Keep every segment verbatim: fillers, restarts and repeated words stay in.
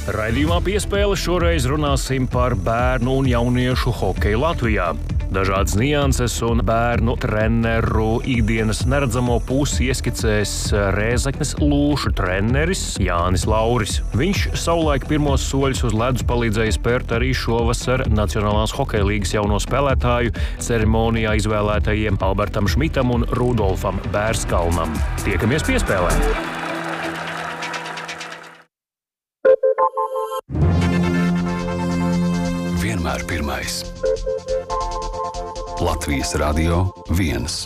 Raidījumā Piespēle šoreiz runāsim par bērnu un jauniešu hokeju Latvijā. Dažādas nianses un bērnu treneru ikdienas neredzamo pusi ieskicēs Rēzeknes Lūšu treneris Jānis Lauris. Viņš savulaik pirmos soļus uz ledus palīdzēja spērt arī šovasar Nacionālās hokeja līgas jauno spēlētāju ceremonijā izvēlētajiem Albertam Šmitam un Rudolfam Bērskalnam. Tiekamies Piespēlē! Vienmēr pirmais. Latvijas Radio viens.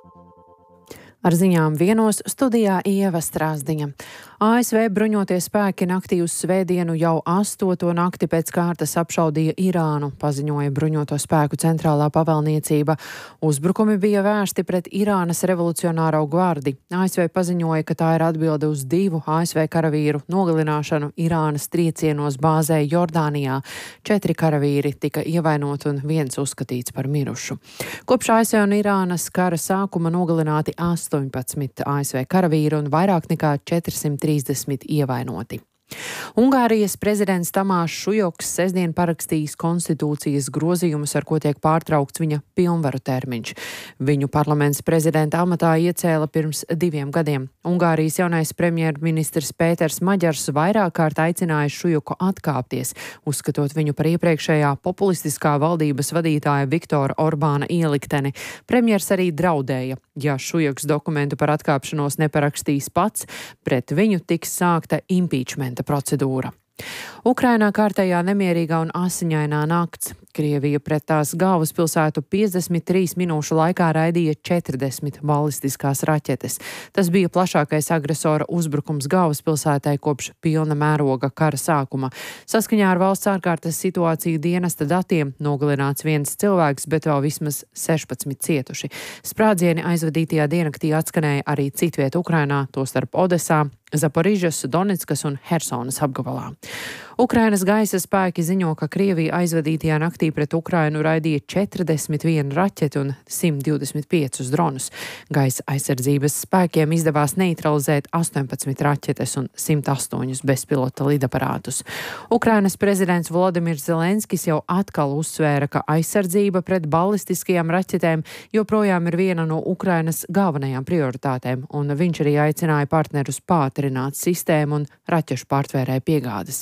Ar ziņām vienos studijā Ieva Strāzdiņa. A S V bruņotie spēki naktī uz svētdienu jau astoto nakti pēc kārtas apšaudīja Irānu, paziņoja bruņoto spēku centrālā pavēlniecība. Uzbrukumi bija vērsti pret Irānas revolucionāro gvardi. A S V paziņoja, ka tā ir atbilde uz divu A S V karavīru nogalināšanu Irānas triecienos bāzē Jordānijā. Četri karavīri tika ievainoti un viens uzskatīts par mirušu. Kopš A S V un Irānas kara sākuma nogalināti astoņpadsmit A S V karavīri un vairāk nekā četrsimt trīsdesmit ievainoti. Ungārijas prezidents Tamāss Šujoks sestdien parakstījis konstitūcijas grozījumus, ar ko tiek pārtraukts viņa pilnvaru termiņš. Viņu parlaments prezidenta amatā iecēla pirms diviem gadiem. Ungārijas jaunais premjerministrs Pēters Maģars vairāk kārt aicināja Šujoku atkāpties, uzskatot viņu par iepriekšējā populistiskā valdības vadītāja Viktora Orbāna ielikteni. Premjers arī draudēja, ja Šujoks dokumentu par atkāpšanos neparakstīs pats, pret viņu tiks sākta impeachmenta procedūra. Ukrainā kārtējā nemierīgā un asiņainā nakts. Krievija pret tās galvaspilsētu piecdesmit trīs minūšu laikā raidīja četrdesmit balistiskās raķetes. Tas bija plašākais agresora uzbrukums galvaspilsētai kopš pilna mēroga kara sākuma. Saskaņā ar valsts ārkārtas situāciju dienesta datiem nogalināts viens cilvēks, bet vēl vismaz sešpadsmit cietuši. Sprādzieni aizvadītajā diennaktī atskanēja arī citviet Ukrainā, tostarp Odesā, Zaporižas, Donetskas un Hersonas apgabalā. Ukrainas gaisa spēki ziņo, ka Krievija aizvadītajā naktī pret Ukrainu raidīja četrdesmit vienu raķeti un simt divdesmit piecus dronus. Gaisa aizsardzības spēkiem izdevās neutralizēt astoņpadsmit raķetes un simt astoņus bezpilota lidaparātus. Ukrainas prezidents Volodimirs Zelenskis jau atkal uzsvēra, ka aizsardzība pret balistiskajām raķetēm joprojām ir viena no Ukrainas galvenajām prioritātēm, un viņš arī aicināja partnerus pātrināt sistēmu un raķešu pārtvērēju piegādes.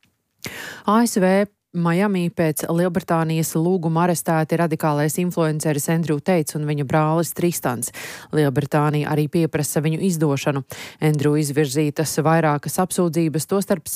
A S V Miami pēc Lielbritānijas lūguma arestēti radikālais influenceris Andrew Teits un viņa brālis Tristans. Lielbritānija arī pieprasa viņu izdošanu. Andrew izvirzītas vairākas apsūdzības, tostarp